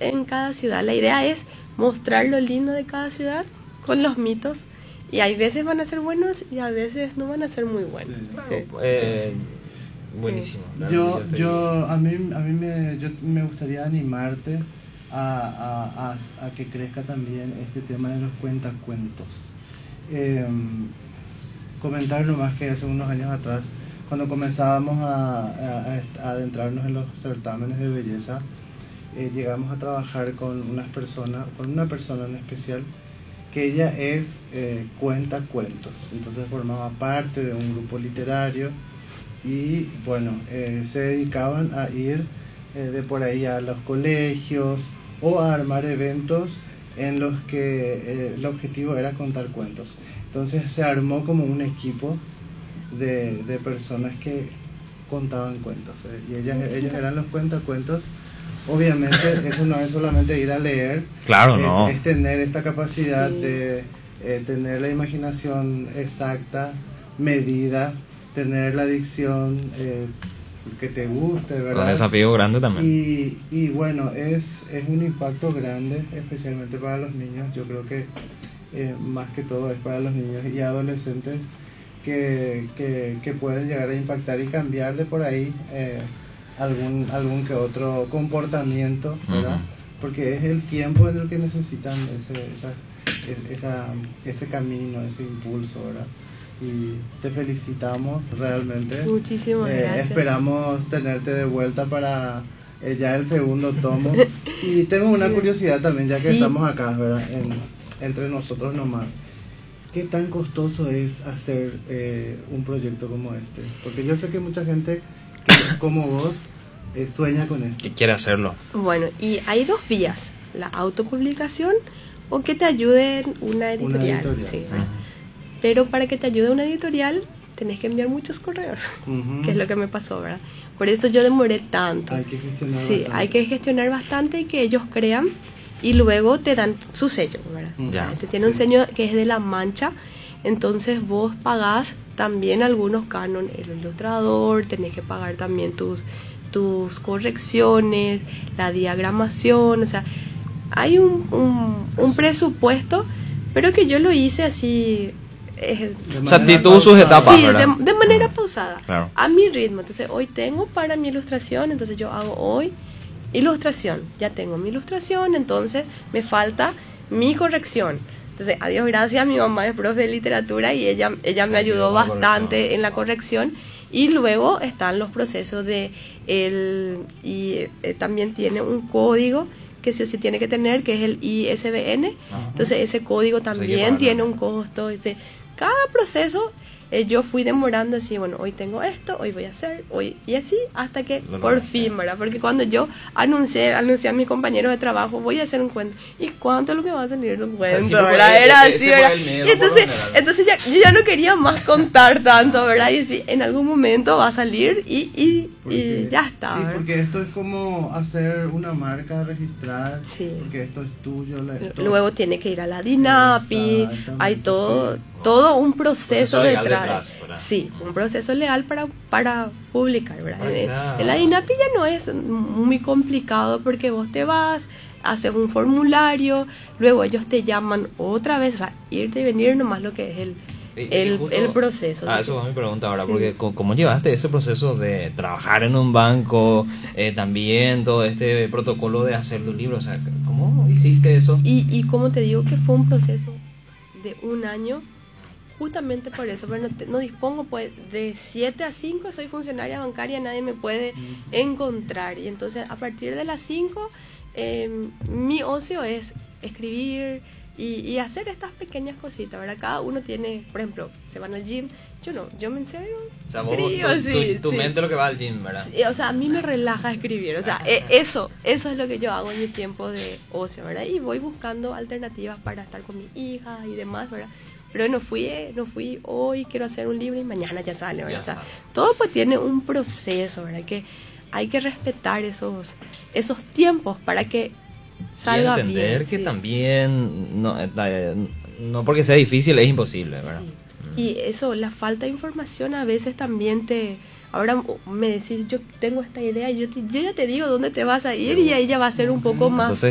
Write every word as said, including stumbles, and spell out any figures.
en cada ciudad. La idea es mostrar lo lindo de cada ciudad con los mitos. Y hay veces van a ser buenos y a veces no van a ser muy buenos. Sí. Sí. Eh, buenísimo. Yo, estoy- yo, a mí, a mí me, yo me gustaría animarte a, a, a, a que crezca también este tema de los cuentacuentos. Eh, comentar nomás que hace unos años atrás, cuando comenzábamos a, a, a adentrarnos en los certámenes de belleza, eh, llegamos a trabajar con unas personas, con una persona en especial, que ella es eh, cuenta cuentos, entonces formaba parte de un grupo literario y bueno, eh, se dedicaban a ir eh, de por ahí a los colegios o a armar eventos en los que eh, el objetivo era contar cuentos. Entonces se armó como un equipo de, de personas que contaban cuentos, eh, y ellas, ellos eran los cuentacuentos. Obviamente eso no es solamente ir a leer, Claro, eh, no. es tener esta capacidad Sí. de eh, tener la imaginación exacta, medida, tener la dicción eh, que te guste, Un ¿verdad? desafío grande también. Y, y bueno, es, es un impacto grande, especialmente para los niños. Yo creo que eh, más que todo es para los niños y adolescentes que, que, que pueden llegar a impactar y cambiar de por ahí eh, algún, algún que otro comportamiento, ¿verdad? Ujú. Porque es el tiempo en el que necesitan ese, esa, esa, ese camino, ese impulso, ¿verdad? Y te felicitamos realmente. Muchísimas Eh, gracias. Esperamos tenerte de vuelta para eh, ya el segundo tomo. Y tengo una curiosidad también, ya que Sí. estamos acá, ¿verdad? En, entre nosotros nomás. ¿Qué tan costoso es hacer eh, un proyecto como este? Porque yo sé que mucha gente que, como vos eh, sueña con esto. Que quiere hacerlo. Bueno, y hay dos vías, la autopublicación o que te ayude una editorial. editorial, sí, sí. ¿verdad? Pero para que te ayude una editorial tenés que enviar muchos correos, Ujú. que es lo que me pasó, ¿verdad? Por eso yo demoré tanto. Hay que gestionar Sí, bastante. hay que gestionar bastante y que ellos crean y luego te dan su sello, ¿verdad? Ya. Te tiene un sello que es de La Mancha, entonces vos pagás también algunos canon, el ilustrador, tenés que pagar también tus, tus correcciones, la diagramación, o sea, hay un, un, un presupuesto, pero que yo lo hice así... eh, De O sea, manera ti tuvo sus pausada. etapas, sí, ¿verdad? de, de manera pausada, Claro. a mi ritmo. Entonces, hoy tengo para mi ilustración, entonces yo hago hoy ilustración. Ya tengo mi ilustración, entonces me falta mi corrección. Entonces, a Dios gracias, mi mamá es profe de literatura y ella, ella me ayudó Ayudó con la bastante corrección. en la corrección. Y luego están los procesos de el y eh, también tiene un código que sí o sí tiene que tener, que es el I S B N. Ajá. Entonces ese código hay que también pagarlo. tiene un costo. Ese, cada proceso eh, yo fui demorando así, bueno, hoy tengo esto, hoy voy a hacer, hoy y así hasta que Lo por lograste. fin, ¿verdad? Porque cuando yo anuncié, anuncié a mis compañeros de trabajo, voy a hacer un cuento. ¿Y cuánto es lo que va a salir en un sea, cuento, sí, porque verdad? e- Era e- ese así, fue ¿verdad? el miedo Y entonces, por lo general. entonces ya, yo ya no quería más contar tanto, ¿verdad? Y sí, en algún momento va a salir y, y, Porque- y ya está, Sí, ¿verdad? porque esto es como hacer una marca, registrar, Sí. porque esto es tuyo. la- esto- Luego tiene que ir a la DINAPI, Exactamente, hay todo, sí. todo un proceso, Proceso legal detrás. detrás, ¿verdad? Sí, un proceso legal para, para publicar, ¿verdad? Para que En, sea- en la DINAPI ya no es muy complicado porque vos te vas, haces un formulario, luego ellos te llaman otra vez, o sea, irte y venir nomás lo que es el, Y- y el, justo- el proceso. Ah, eso va mi pregunta ahora, Sí. porque co- ¿cómo llevaste ese proceso de trabajar en un banco, eh, también todo este protocolo de hacer tu libro? O sea, ¿cómo hiciste eso? Y, y como te digo que fue un proceso de un año, justamente por eso, pero no, te- no dispongo, pues de siete a cinco soy funcionaria bancaria, nadie me puede encontrar. Y entonces a partir de las cinco, eh, mi ocio es escribir y, y hacer estas pequeñas cositas, ¿verdad? Cada uno tiene, por ejemplo, se van al gym, yo no, yo me enseño. O sea, vos, tu, escribo, tu- sí, tu sí. mente lo que va al gym, ¿verdad? Sí, o sea, a mí me relaja escribir, o sea, e- eso, eso es lo que yo hago en mi tiempo de ocio, ¿verdad? Y voy buscando alternativas para estar con mi hija y demás, ¿verdad? Pero no fui, eh, no fui hoy, quiero hacer un libro y mañana ya sale, ¿verdad? Ya O sea, sale. todo pues tiene un proceso, ¿verdad? Que hay que respetar esos, esos tiempos para que salga y entender bien. que sí. también, no, eh, no porque sea difícil, es imposible, ¿verdad? Sí. Y eso, la falta de información a veces también te... Ahora me decís, yo tengo esta idea, y yo, te- yo ya te digo dónde te vas a ir y ahí ya va a ser un poco más Entonces,